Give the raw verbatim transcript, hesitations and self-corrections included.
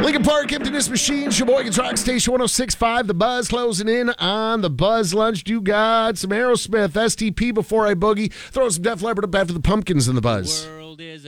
Lincoln Park, Emptiness Machine, Sheboygan's Rock Station one oh six point five. The Buzz closing in on the Buzz Lunch. You got some Aerosmith, S T P Before I Boogie. Throw some Def Leppard up after the Pumpkins in the Buzz.